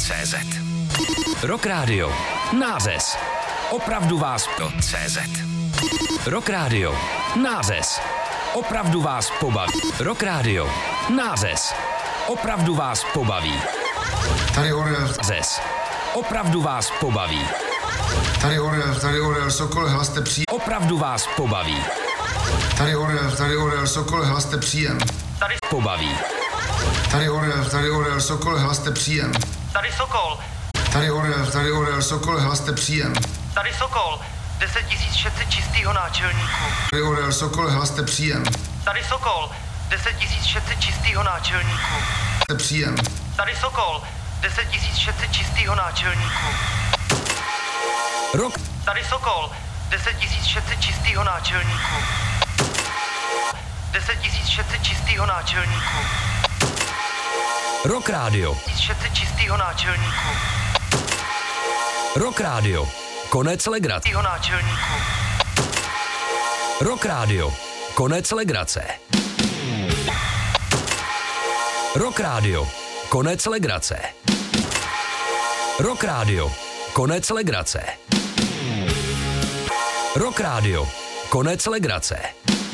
CZ. Rock Radio. Nářez. Opravdu vás CZ. Rock Radio. Nářez. Opravdu vás pobaví. Rock Radio. Nářez. Opravdu vás pobaví. Tady Orel. Nářez. Opravdu vás pobaví. Tady Orel, Sokol, hlaste příjem. Opravdu vás pobaví. Tady Orel, Sokol, hlaste příjem. Tady pobaví. Tady Orel, Sokol, hlaste příjem. Tady Sokol. Tady Orel, Sokol, hlaste příjem. Tady Sokol. 10 600 čistýho náčelníku. Tady Orel, Sokol, hlaste příjem. Tady Sokol. 10 600 čistýho náčelníku. Hlaste příjem. Tady Sokol. 10 600 čistýho náčelníku. Rock. Tady Sokol. 10 600 čistýho náčelníku. 10 600 čistýho náčelníku. Rock Radio. 600 čistýho náčelníku. Rock Radio. Konec legrace. Čistýho náčelníku. Rock Radio. Konec legrace. Rock Radio. Konec legrace. Rock Radio. Konec legrace. Rock Radio. Konec legrace.